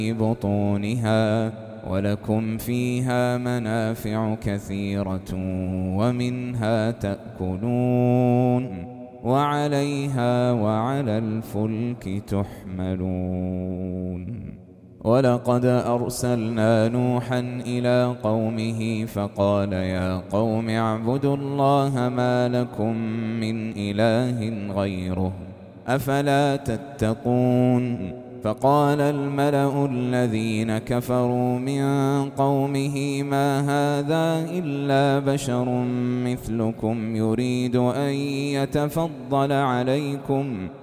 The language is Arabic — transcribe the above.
بطونها ولكم فيها منافع كثيرة ومنها تأكلون وعليها وعلى الفلك تحملون. ولقد أرسلنا نوحا إلى قومه فقال يا قوم اعبدوا الله ما لكم من إله غيره أفلا تتقون. فقال الملأ الذين كفروا من قومه ما هذا إلا بشر مثلكم يريد أن يتفضل عليكم